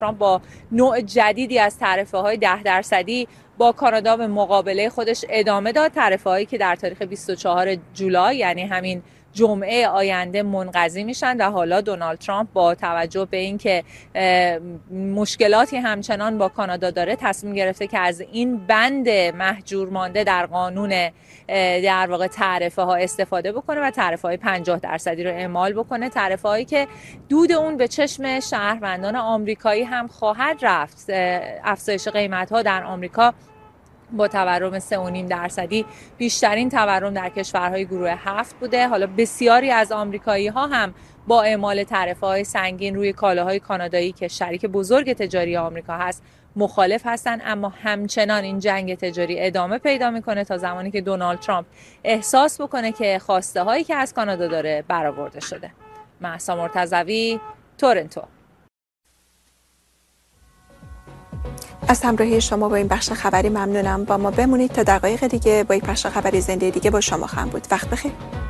ترامپ با نوع جدیدی از تعرفه‌های 10% با کانادا به مقابله خودش ادامه داد. تعرفه‌هایی که در تاریخ 24 جولای یعنی همین جمعه آینده منقضی میشن و حالا دونالد ترامپ با توجه به اینکه مشکلاتی همچنان با کانادا داره تصمیم گرفته که از این بند محجور مانده در قانون در واقع تعرفه ها استفاده بکنه و تعرفه های 50% رو اعمال بکنه. تعرفه هایی که دود اون به چشم شهروندان آمریکایی هم خواهد رفت. افزایش قیمت ها در آمریکا با تورم 3.5% بیشترین تورم در کشورهای گروه 7 بوده. حالا بسیاری از آمریکایی ها هم با اعمال تعرفه های سنگین روی کالاهای کانادایی که شریک بزرگ تجاری آمریکا هست مخالف هستن، اما همچنان این جنگ تجاری ادامه پیدا میکنه تا زمانی که دونالد ترامپ احساس بکنه که خواسته هایی که از کانادا داره برآورده شده. مهسا مرتضوی، تورنتو. از همراهی شما با این بخش خبری ممنونم. با ما بمونید تا دقایق دیگه با یک بخش خبری زنده دیگه با شما خواهم بود. وقت بخیر.